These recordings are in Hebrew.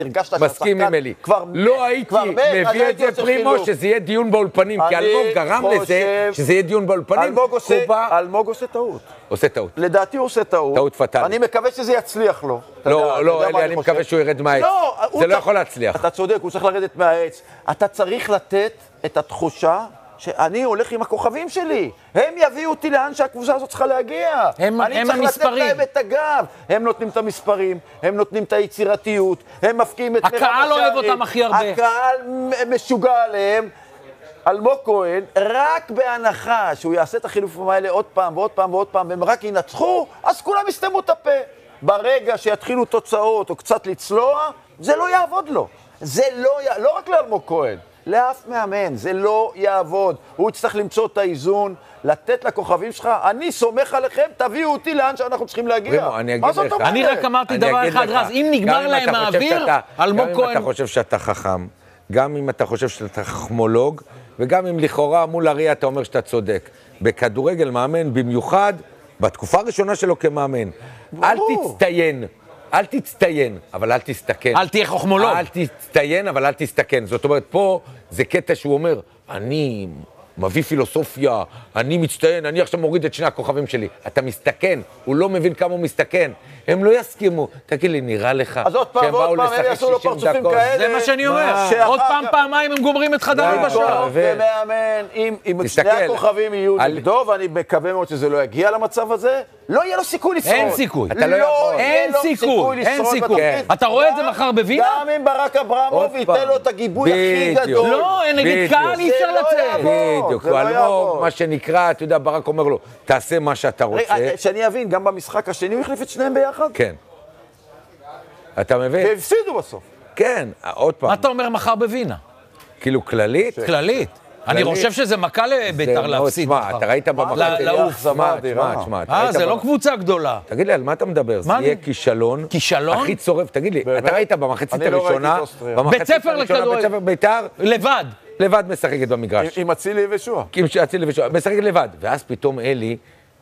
הרגשת מסכים עם אלי. לא הייתי מביא את זה פרימו שזה יהיה דיון באולפנים, כי אלמוג גרם לזה שזה יהיה דיון באולפנים. אלמוג עושה טעות. עושה טעות. לדעתי הוא עושה טעות. טעות פטאלית. אני מקווה שזה יצליח לו. לא, אלי, אני מקווה שהוא ירד מהעץ. זה לא יכול להצליח. אתה צודק, הוא צריך לרדת מהעץ. אתה צריך לתת את התחושה שאני הולך עם הכוכבים שלי. הם יביאו אותי לאן שהקבוצה הזאת צריכה להגיע. אני צריך לתת להם את הגב. הם נותנים את המספרים, הם נותנים את היצירתיות, הם מפקיעים את מרב השערים. הקהל אוהב אותם הכי הרבה. הקהל משוגע עליהם. אלמוג כהן, רק בהנחה שהוא יעשה את החילופים האלה עוד פעם ועוד פעם ועוד פעם, והם רק ינצחו, אז כולם יסתמו את הפה. ברגע שיתחילו תוצאות או קצת לצלוע, זה לא יעבוד לו. זה לא רק לאלמוג כהן. לאף מאמן, זה לא יעבוד. הוא יצטרך למצוא את האיזון, לתת לכוכבים שלך, אני סומך עליכם, תביאו אותי לאן שאנחנו צריכים להגיע. מה זאת אומרת? אני רק אמרתי דבר אחד, רז, אם נגמר להם האוויר, אלמוג כהן... גם אם אתה חושב שאתה חכם, גם אם אתה חושב שאתה חכמולוג, וגם אם לכאורה מול אריה אתה אומר שאתה צודק. בכדורגל מאמן במיוחד, בתקופה הראשונה שלו כמאמן, אל תצטיין, אבל אל תסתכן. אל תהיה חוכמולוג. אל תצטיין, אבל אל תסתכן. זאת אומרת, פה זה קטע שהוא אומר, אני מביא פילוסופיה, אני מצטיין, אני עכשיו מוריד את שני הכוכבים שלי. אתה מסתכן, הוא לא מבין כמה הוא מסתכן. הם לא יסכימו. תגיד לי, נראה לך אז עוד פעם ועוד פעם, הם יעשו לו פרצופים כאלה. זה מה שאני אומר. עוד פעם, פעמיים הם גומרים את חדר הלבשה. ומאמן, אם שני הכוכבים יהיו נגדו, ואני מקווה מאוד שזה לא יגיע למצב הזה, לא יהיה לו סיכוי לשרוד. אין סיכוי. אין סיכוי. אין סיכוי. אתה רואה את זה מחר בווינה? גם אם ברק אברמוב ייתן לו את הגיבוי הכי גדול. לא, נגיד קהל אי אפשר לצאת. בדיוק, אלמוג, מה שנקרא, אתה יודע, ברק אומר לו, תעשה מה שאתה רוצה. שאני אבין, גם במשחק השני הוא החליף את שניהם ביחד? כן. אתה מבין? והפסידו בסוף. כן, עוד פעם. מה אתה אומר מחר בווינה? כאילו כללית? כללית. אני חושב שזה מכה לביתר להפסיד מחר. אתה ראית במחצית? לעוף. שמע. זה לא קבוצה גדולה. תגיד לי, על מה אתה מדבר? זה יהיה כישלון. כישלון? הכי צורף. תגיד לי, אתה ראית במחצית הראשונה? בית ספר לכדורגל. בית ספר ביתר? לבד. לבד משחקת במגרש. עם אצילי ושועה. עם אצילי ושועה. משחקת לבד. ואז פתאום אלי,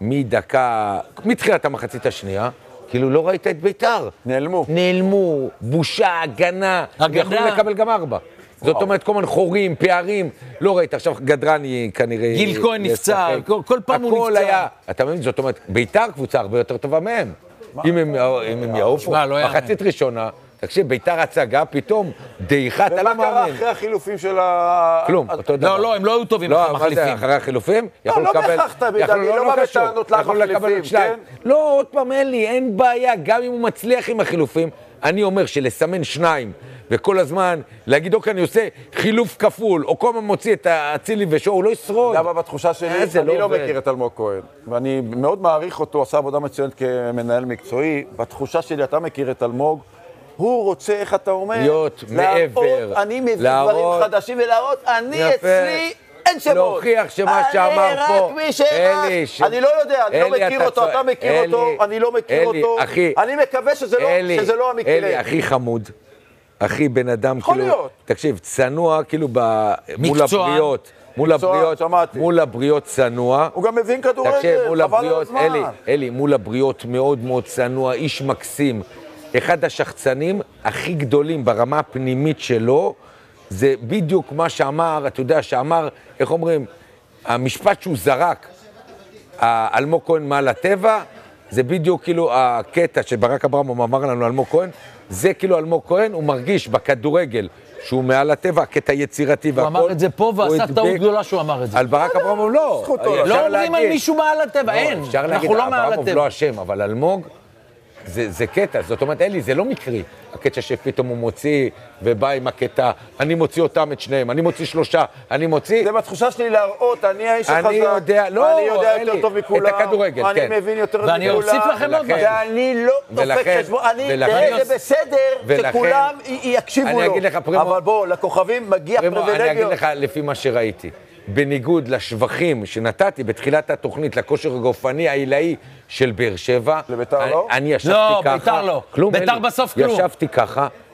מתחילת המחצית השנייה, כאילו לא ראית את ביתר. נעלמו, בושה, הגנה. יכולים לקבל גם 4. זאת אומרת, כל מיני חורים, פערים, לא ראית. עכשיו גדרני כנראה... גיל כהן נפצע, כל פעם הוא נפצע. אתה מבין, זאת אומרת, ביתר קבוצה הרבה יותר טובה מהם. אם הם יעופו, מחצית ראשונה, תקשיב, ביתר הצגה, פתאום דעיכת על המאמן. ומה קרה אחרי החילופים של ה... כלום, אותו דבר. לא, הם לא היו טובים אחרי המחליפים. לא, מה זה, אחרי החילופים? לא בהכרח תמיד, אני לא בא בטענות למחליפים, כן? לא, עוד פעם, אין בעיה, גם אם הוא מצליח עם החילופים, אני אומר שלסמן 2, וכל הזמן להגיד, אוקיי, אני עושה חילוף כפול, או כל הזמן מוציא את אצילי ושואו, הוא לא ישרוד. למה בתחושה שלי, אני לא מכיר את אלמוג כהן, ואני מאוד מעריך אותו, עשה עבודה מצוינת כמנהל מקצועי, בתחושה שלי אתה מכיר את אלמוג, הוא רוצה, איך אתה אומר? להיות מעבר. אני מביא דברים חדשים ולהראות, אני אצלי... אין שמות. להוכיח שמה שאמר פה, אלי, אני לא יודע, אני לא מכיר אותו, אתה מכיר אותו, אני לא מכיר אותו, אני מקווה שזה לא המקרה. אלי, הכי חמוד, הכי בן אדם, כאילו, תקשיב, צנוע, כאילו, מול הבריות, מול הבריות צנוע. הוא גם מבין כדורגל, חבל על הזמן. אלי, מול הבריות מאוד מאוד צנוע, איש מקסים, אחד השחצנים הכי גדולים ברמה הפנימית שלו, זה בדיוק מה שאמר, אתה יודע, שאמר, איך אומרים, המשפט שהוא זרק, אלמוג כהן מעל הטבע, זה בדיוק כאילו הקטע שברק אברמוב אמר לנו אלמוג כהן, זה כאילו אלמוג כהן, הוא מרגיש בכדורגל שהוא מעל הטבע, קטע יצירתי והכל. הוא אמר את זה פה ועשה טעות גדולה שהוא אמר את זה. על ברק אברמוב לא. לא אומרים על מישהו מעל הטבע, אין. אנחנו לא מעל הטבע. אברמוב לא אשם, אבל אלמוג, זה קטע, זאת אומרת, אלי, זה לא מקרי. הקטע שפתאום הוא מוציא, ובא עם הקטע, אני מוציא אותם את שניהם, אני מוציא 3, אני מוציא... זה בתחושה שלי להראות, אני האיש החזק, אני יודע יותר טוב מכולם, את הכדורגל, כן. אני מבין יותר מכולם, ואני אוסיף לכם עוד משהו. ואני לא דופק חשבון, זה בסדר שכולם יקשיבו לו, אבל בוא, לכוכבים מגיע פריבילגיות. אני אגיד לך לפי מה שראיתי. בניגוד לשבחים שנתתי בתחילת התוכנית, לכושר הגופני העילאי של באר שבע, לביתר לא? אני ישבתי ככה. לא, ביתר לא. ביתר בסוף כלום. ישבתי ככה,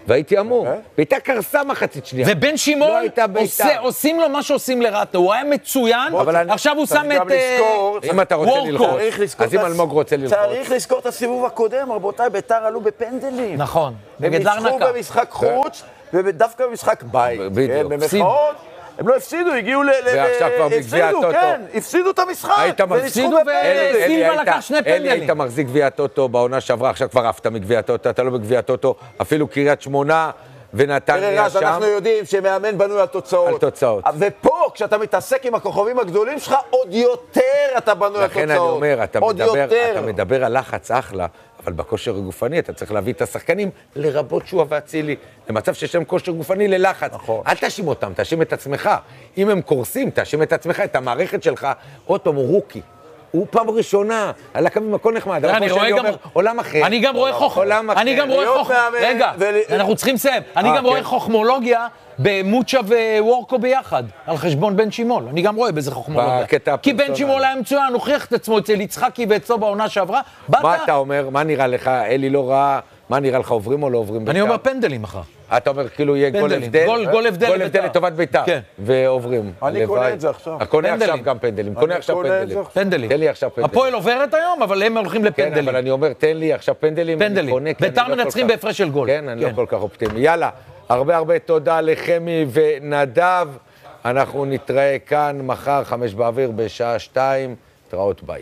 והייתי אמור. ביתר קרסה מחצית שנייה. ובן שמעון עושים לו מה שעושים לרטה, הוא היה מצוין, עכשיו הוא שם את אם אתה רוצה ללחוץ, אז אם אלמוג רוצה ללחוץ. צריך לזכור את הסיבוב הקודם, רבותיי, ביתר עלו בפנדלים. נכון, הם ניצחו במשחק חוץ, ודווקא במשחק בית. במחאות, הם לא הפסידו, הגיעו ועכשיו כבר בגביע הטוטו. כן, הפסידו את המשחק. היית הפסידו וסילבה לקח 2 פנדלים. היית מחזיק גביע הטוטו בעונה שעברה, עכשיו כבר עפת מגביע הטוטו, אתה לא בגביע הטוטו, אפילו קריית שמונה ונתניה שם. אנחנו יודעים שמאמן בנוי על תוצאות. על תוצאות. ופה, כשאתה מתעסק עם הכוכבים הגדולים שלך, עוד יותר אתה בנוי על תוצאות. לכן אני אומר, אתה מדבר על לחץ אחלה, אבל בכושר הגופני אתה צריך להביא את השחקנים לרבות שועה ואצילי, למצב שיש להם כושר גופני ללחץ. נכון. אל תאשים אותם, תאשים את עצמך. אם הם קורסים, תאשים את עצמך, את המערכת שלך. עוד פעם, הוא רוקי. הוא פעם ראשונה, על הקווים הכל נחמד. אני רואה גם עולם אחר. אני גם רואה רגע, אנחנו צריכים לסיים. אני גם רואה חוכמולוגיה במוצ'ה וורקו ביחד, על חשבון בן שמעון. אני גם רואה בזה חוכמולוגיה. כי בן שמעון היה מצוין, הוכיח את עצמו אצל יצחקי ואצלו בעונה שעברה. מה אתה אומר? מה נראה לך? אלי לא ראה, מה נראה לך, עוברים או לא עוברים ביתר? אני אומר פנדלים מחר. אתה אומר כאילו יהיה גול הבדל? גול הבדל לטובת ביתר. ועוברים. אני קונה את זה עכשיו. קונה עכשיו גם פנדלים. קונה עכשיו פנדלים. תן לי עכשיו פנדלים. הפועל עוברת היום, אבל הם הולכים לפנדלים. כן, אבל אני אומר, תן לי עכשיו פנדלים. ביתר מנצחים בהפרש של גול. כן, אני לא כל כך אופטימי. יאללה, הרבה תודה לחמי ונדב. אנחנו נתראה כאן מחר, 5 באוויר, בשעה 2. תראות ביי.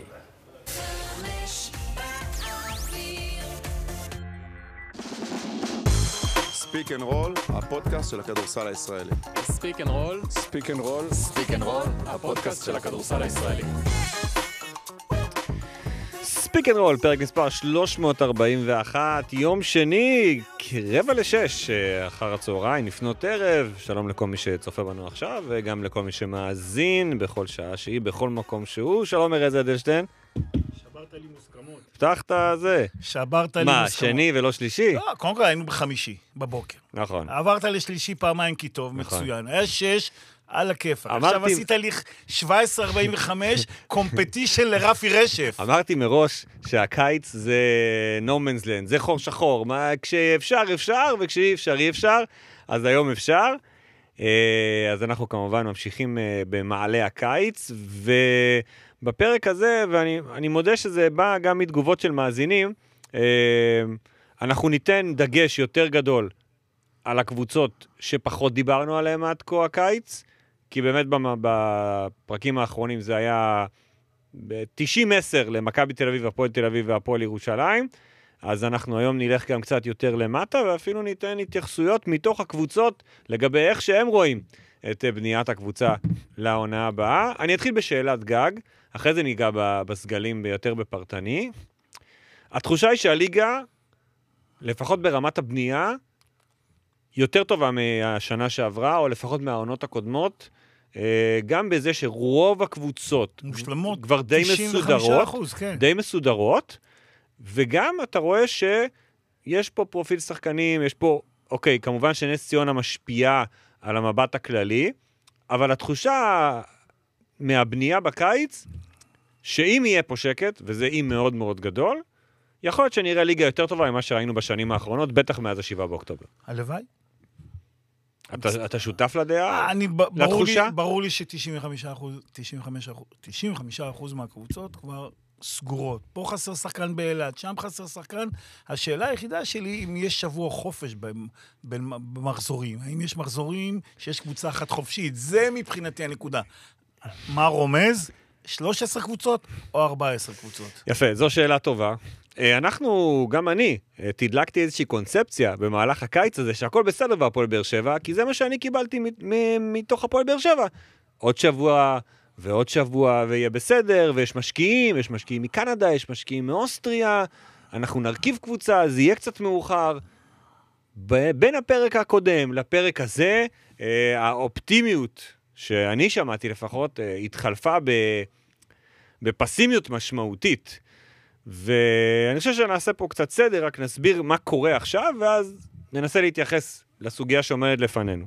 ספיק אנד רול, הפודקאסט של הכדורסל הישראלי. ספיק אנד רול, ספיק אנד רול, ספיק אנד רול, הפודקאסט של הכדורסל הישראלי. ספיק אנד רול, פרק מספר 341, יום שני, 5:45 אחר הצהריים, לפנות ערב. שלום לכל מי שצופה בנו עכשיו, וגם לכל מי שמאזין בכל שעה שהיא, בכל מקום שהוא. שלום ארז אדלשטיין. שברת לי מוסכמות. פתחת זה. שברת לי מוסכמות. מה, שני ולא שלישי? לא, קודם כל היינו בחמישי, בבוקר. נכון. עברת לשלישי פעמיים כי טוב, מצוין. היה 6, על הכיפה. אמרתי... עכשיו עשית לי 17:45, קומפטישן לרפי רשף. אמרתי מראש שהקיץ זה no man's land, זה חור שחור. כשאפשר, אפשר, וכשאי אפשר, אי אפשר. אז היום אפשר. אז אנחנו כמובן ממשיכים במעלה הקיץ, ובפרק הזה, ואני מודה שזה בא גם מתגובות של מאזינים, אנחנו ניתן דגש יותר גדול על הקבוצות שפחות דיברנו עליהן עד כה הקיץ, כי באמת בפרקים האחרונים זה היה 90-10 למכבי תל אביב, הפועל תל אביב והפועל ירושלים, אז אנחנו היום נלך גם קצת יותר למטה, ואפילו ניתן התייחסויות מתוך הקבוצות לגבי איך שהם רואים את בניית הקבוצה לעונה הבאה. אני אתחיל בשאלת גג, אחרי זה ניגע בסגלים ביותר בפרטני. התחושה היא שהליגה, לפחות ברמת הבנייה, יותר טובה מהשנה שעברה, או לפחות מהעונות הקודמות, גם בזה שרוב הקבוצות מושלמות, כבר די מסודרות, 95%, כן. די מסודרות, וגם אתה רואה שיש פה פרופיל שחקנים, יש פה, אוקיי, כמובן שנס ציונה משפיעה על המבט הכללי, אבל התחושה מהבנייה בקיץ, שאם יהיה פה שקט, וזה אי מאוד מאוד גדול, יכול להיות שנראה ליגה יותר טובה ממה שראינו בשנים האחרונות, בטח מאז 7 באוקטובר. הלוואי. אתה שותף לדעה? לתחושה? ברור לי ש95% מהקבוצות כבר סגורות. פה חסר שחקן באילת, שם חסר שחקן. השאלה היחידה שלי, אם יש שבוע חופש במחזורים. האם יש מחזורים שיש קבוצה אחת חופשית? זה מבחינתי הנקודה. מה רומז? 13 קבוצות או 14 קבוצות? יפה, זו שאלה טובה. אנחנו, גם אני, תדלקתי איזושהי קונספציה במהלך הקיץ הזה, שהכל בסדר בהפועל באר שבע, כי זה מה שאני קיבלתי מתוך הפועל באר שבע. עוד שבוע ועוד שבוע ויהיה בסדר, ויש משקיעים מקנדה, יש משקיעים מאוסטריה, אנחנו נרכיב קבוצה, זה יהיה קצת מאוחר. בין הפרק הקודם לפרק הזה, האופטימיות שאני שמעתי לפחות, התחלפה בפסימיות משמעותית. ואני חושב שנעשה פה קצת סדר, רק נסביר מה קורה עכשיו, ואז ננסה להתייחס לסוגיה שעומדת לפנינו.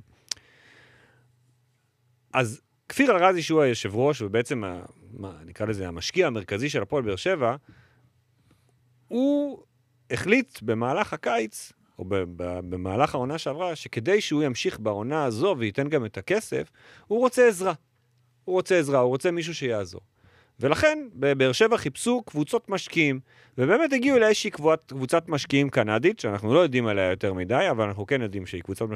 אז כפיר ארזי, שהוא היושב ראש, ובעצם נקרא לזה המשקיע המרכזי של הפועל באר שבע, הוא החליט במהלך הקיץ או במהלך העונה שעברה, שכדי שהוא ימשיך בעונה הזו וייתן גם את הכסף, הוא רוצה עזרה. הוא רוצה מישהו שיעזור. ולכן, בבאר שבע חיפשו קבוצות משקיעים, ובאמת הגיעו לאיזושהי קבוצת משקיעים קנדית, שאנחנו לא יודעים עליה יותר מדי, אבל אנחנו כן יודעים שהיא קבוצת